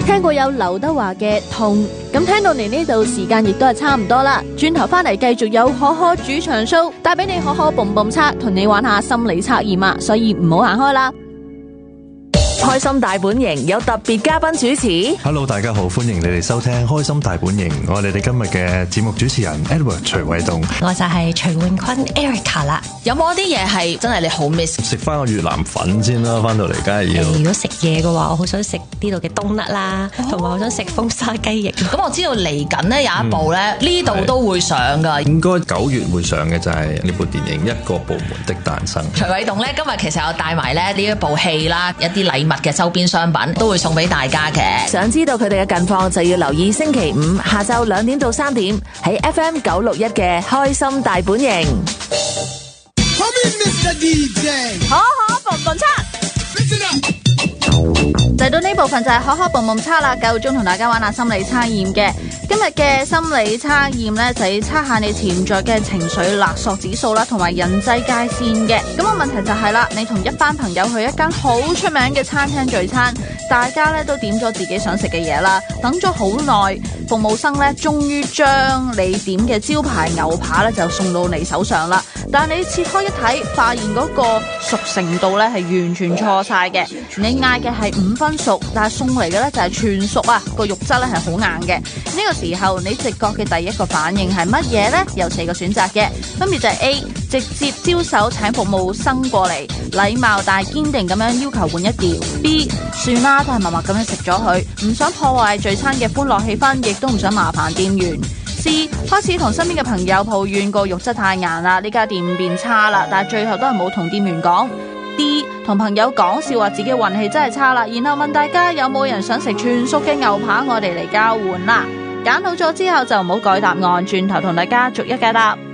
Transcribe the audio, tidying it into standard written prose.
聽過有劉德華嘅痛，咁聽到嚟呢度時間亦都係差唔多啦。轉頭翻嚟繼續有可可主場 show， 帶俾你可可蹦蹦測，同你玩下心理測驗啊，所以唔好行開啦。 開心大本營有特別嘉賓主持。 Hello， 大家好，歡迎你哋收聽開心大本營，我係你哋今日嘅節目主持人 Edward 徐偉棟。 我就係徐詠坤 Erica 啦。 有冇啲嘢係真係你好 miss？ 食翻個越南粉先啦，翻到嚟梗係要。 如果食嘢嘅話，我好想食呢度嘅冬甩啦，同埋好想食風沙雞翼。 咁我知道嚟緊呢有一部咧，呢度都會上噶。 應該9月會上嘅就係呢部電影《一個部門的誕生》。 徐偉棟咧今日其實有帶埋咧呢一部戲啦，一啲禮物嘅周邊商品都會送俾大家嘅。 想知道佢哋嘅近況，就要留意星期五下晝2點到3點喺 FM 961嘅開心大本營。 可可蹦蹦測，嚟到呢部分就係可可蹦蹦測啦，夠鐘同大家玩下心理測驗嘅。今日嘅心理測驗呢，就要測下你潛在嘅情緒勒索指數啦，同埋人際界線嘅。咁個問題就係啦，你同一班朋友去一間好出名嘅餐廳聚餐，大家呢都點咗自己想食嘅嘢啦，等咗好耐，服務生呢終於將你點嘅招牌牛扒呢就送到你手上啦。但你切開一睇，發現嗰個熟成度呢係完全錯晒嘅。你嗌嘅係5分熟，但係送嚟嘅呢就係全熟啊，個肉質呢係好硬嘅。呢個時候你直覺嘅第一個反應係乜嘢呢？有4個選擇嘅，分別就係 A 直接招手請服務生過嚟，禮貌但係堅定咁樣要求換一碟。 B 算啦，都係默默咁樣食咗佢，唔想破壞聚餐嘅歡樂氣氛，亦都唔想麻煩店員。C 開始同身邊嘅朋友抱怨個肉質太硬啦，呢家店變差啦，但係最後都係冇同店員講。D 同朋友講笑話自己運氣真係差啦，然後問大家有冇人想食全熟嘅牛扒，我哋嚟交換啦。揀好咗之後就唔好改答案，轉頭同大家逐一解答。